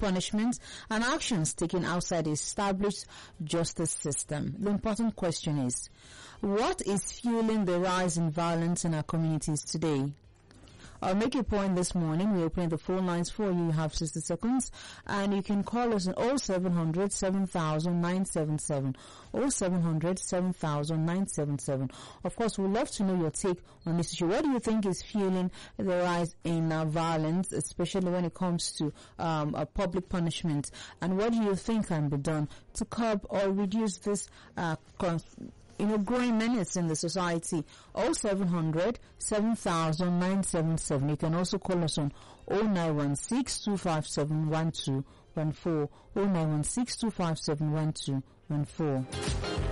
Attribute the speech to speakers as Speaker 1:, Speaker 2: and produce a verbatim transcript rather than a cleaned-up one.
Speaker 1: punishments and actions taken outside the established justice system. The important question is, what is fueling the rise in violence in our communities today? I'll make a point this morning. We open the phone lines for you. You have sixty seconds. And you can call us on oh seven hundred, seven thousand, nine seven seven. oh seven hundred, seven thousand, nine seven seven. Of course, we'd love to know your take on this issue. What do you think is fueling the rise in uh, violence, especially when it comes to um, a public punishment? And what do you think can be done to curb or reduce this uh, con- you know, growing menace in the society? oh seven hundred, seven thousand, nine seven seven. You can also call us on oh nine one six, two five seven, one two one four, oh nine one six, two five seven, one two one four.